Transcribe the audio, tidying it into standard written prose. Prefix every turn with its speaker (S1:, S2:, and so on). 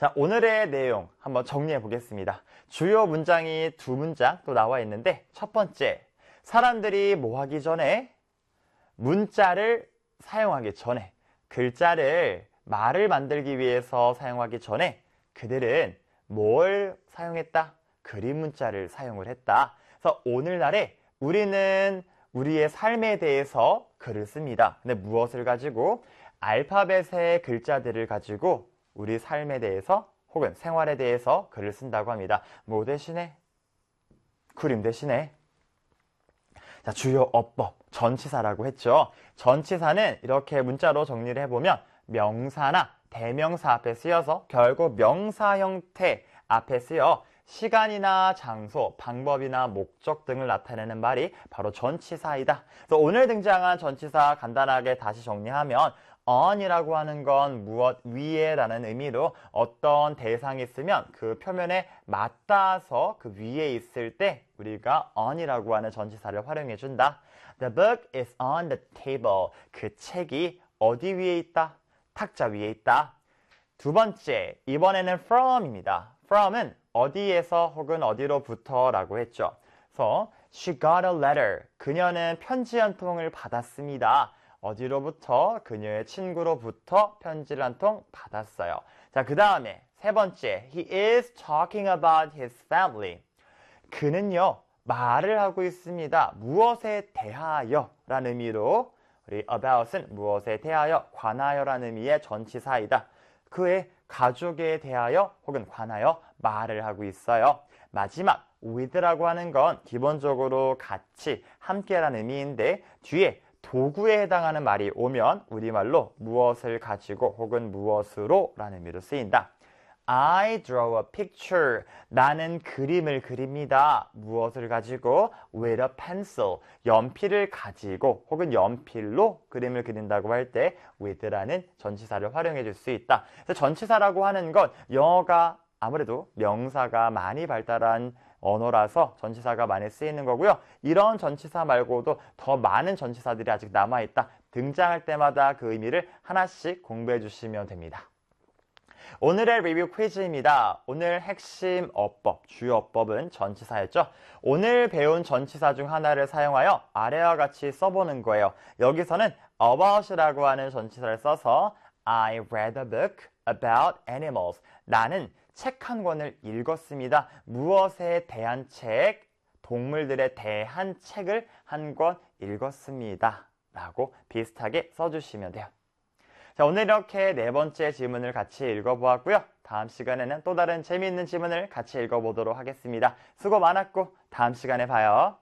S1: 자, 오늘의 내용 한번 정리해 보겠습니다. 주요 문장이 두 문장 또 나와 있는데, 첫 번째, 사람들이 뭐 하기 전에? 문자를 사용하기 전에, 글자를 말을 만들기 위해서 사용하기 전에 그들은 뭘 사용했다? 그림 문자를 사용을 했다. 그래서 오늘날에 우리는 우리의 삶에 대해서 글을 씁니다. 근데 무엇을 가지고? 알파벳의 글자들을 가지고 우리 삶에 대해서 혹은 생활에 대해서 글을 쓴다고 합니다. 뭐 대신에? 그림 대신에. 자, 주요 어법, 전치사라고 했죠. 전치사는 이렇게 문자로 정리를 해보면 명사나 대명사 앞에 쓰여서 결국 명사 형태 앞에 쓰여 시간이나 장소, 방법이나 목적 등을 나타내는 말이 바로 전치사이다. 그래서 오늘 등장한 전치사 간단하게 다시 정리하면 on이라고 하는 건 무엇 위에 라는 의미로 어떤 대상이 있으면 그 표면에 맞닿아서 그 위에 있을 때 우리가 on이라고 하는 전치사를 활용해 준다. The book is on the table. 그 책이 어디 위에 있다? 탁자 위에 있다. 두 번째, 이번에는 from입니다. from은 어디에서 혹은 어디로부터 라고 했죠. 그래서 she got a letter. 그녀는 편지 한 통을 받았습니다. 어디로부터? 그녀의 친구로부터 편지를 한 통 받았어요. 자, 그 다음에 세 번째, he is talking about his family. 그는요, 말을 하고 있습니다. 무엇에 대하여 라는 의미로 우리 about은 무엇에 대하여, 관하여 라는 의미의 전치사이다. 그의 가족에 대하여 혹은 관하여 말을 하고 있어요. 마지막, with라고 하는 건 기본적으로 같이, 함께라는 의미인데 뒤에 도구에 해당하는 말이 오면 우리말로 무엇을 가지고 혹은 무엇으로 라는 의미로 쓰인다. I draw a picture. 나는 그림을 그립니다. 무엇을 가지고? With a pencil. 연필을 가지고 혹은 연필로 그림을 그린다고 할 때 with라는 전치사를 활용해 줄 수 있다. 그래서 전치사라고 하는 건 영어가 아무래도 명사가 많이 발달한 언어라서 전치사가 많이 쓰이는 거고요. 이런 전치사 말고도 더 많은 전치사들이 아직 남아있다. 등장할 때마다 그 의미를 하나씩 공부해 주시면 됩니다. 오늘의 리뷰 퀴즈입니다. 오늘 핵심 어법, 주요 어법은 전치사였죠. 오늘 배운 전치사 중 하나를 사용하여 아래와 같이 써보는 거예요. 여기서는 about이라고 하는 전치사를 써서 I read a book about animals. 나는 책 한 권을 읽었습니다. 무엇에 대한 책? 동물들에 대한 책을 한 권 읽었습니다. 라고 비슷하게 써주시면 돼요. 자, 오늘 이렇게 네 번째 지문을 같이 읽어보았고요. 다음 시간에는 또 다른 재미있는 지문을 같이 읽어보도록 하겠습니다. 수고 많았고 다음 시간에 봐요.